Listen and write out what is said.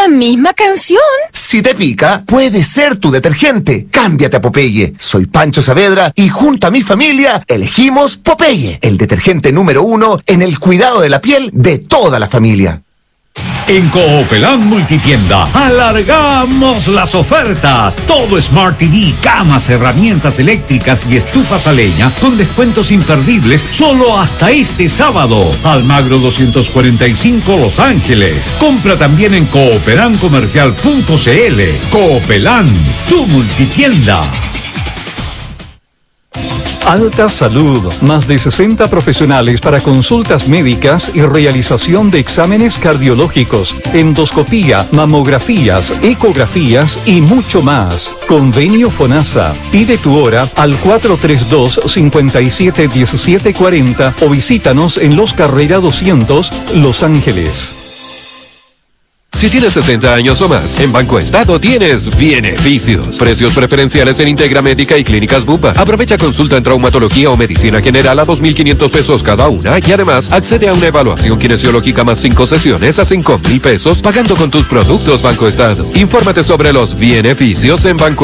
misma canción. Si te pica, puede ser tu detergente. Cámbiate a Popeye. Soy Pancho Saavedra y junto a mi familia elegimos Popeye, el detergente número 1 en el cuidado de la piel de toda la familia. En Coopelán Multitienda, alargamos las ofertas. Todo Smart TV, camas, herramientas eléctricas y estufas a leña con descuentos imperdibles solo hasta este sábado. Almagro 245 Los Ángeles. Compra también en coopelancomercial.cl. Coopelán, tu multitienda. Alta Salud, más de 60 profesionales para consultas médicas y realización de exámenes cardiológicos, endoscopía, mamografías, ecografías y mucho más. Convenio FONASA. Pide tu hora al 432-571740 o visítanos en Los Carrera 200, Los Ángeles. Si tienes 60 años o más, en Banco Estado tienes beneficios. Precios preferenciales en Integra Médica y Clínicas Bupa. Aprovecha consulta en traumatología o medicina general a 2.500 pesos cada una y además accede a una evaluación kinesiológica más 5 sesiones a 5.000 pesos pagando con tus productos Banco Estado. Infórmate sobre los beneficios en Banco